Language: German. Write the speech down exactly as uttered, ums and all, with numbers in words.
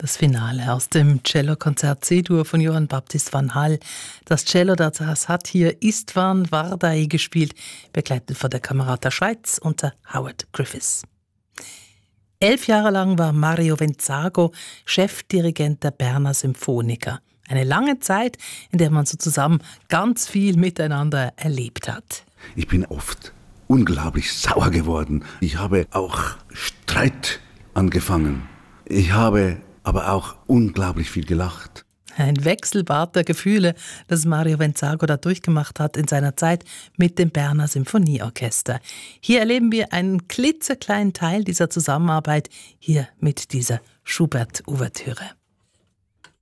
Das Finale aus dem Cellokonzert C-Dur von Johann Baptist van Hall. Das Cello, das hat hier Istvan Vardai gespielt, begleitet von der Camerata Schweiz unter Howard Griffiths. Elf Jahre lang war Mario Venzago Chefdirigent der Berner Symphoniker. Eine lange Zeit, in der man so zusammen ganz viel miteinander erlebt hat. Ich bin oft unglaublich sauer geworden. Ich habe auch Streit angefangen. Ich habe aber auch unglaublich viel gelacht. Ein Wechselbad der Gefühle, das Mario Venzago da durchgemacht hat in seiner Zeit mit dem Berner Symphonieorchester. Hier erleben wir einen klitzekleinen Teil dieser Zusammenarbeit, hier mit dieser Schubert-Ouvertüre.